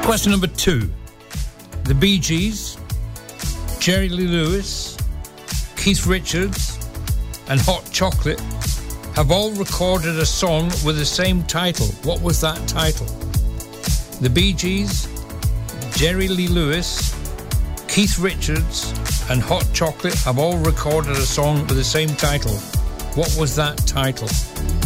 Question number 2. The Bee Gees, Jerry Lee Lewis, Keith Richards and Hot Chocolate have all recorded a song with the same title. What was that title? The Bee Gees, Jerry Lee Lewis, Keith Richards and Hot Chocolate have all recorded a song with the same title. What was that title?